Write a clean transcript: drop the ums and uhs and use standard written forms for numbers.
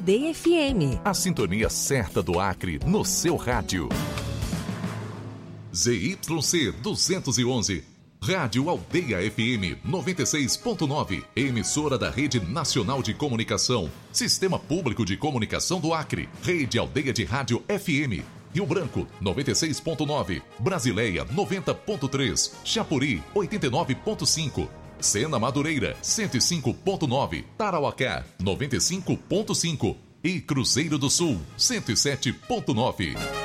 Aldeia FM. A sintonia certa do Acre no seu rádio. ZYC 211. Rádio Aldeia FM 96.9, emissora da Rede Nacional de Comunicação, Sistema Público de Comunicação do Acre, Rede Aldeia de Rádio FM, Rio Branco 96.9, Brasileia 90.3, Chapuri 89.5, Sena Madureira 105.9, Tarauacá 95.5 e Cruzeiro do Sul 107.9.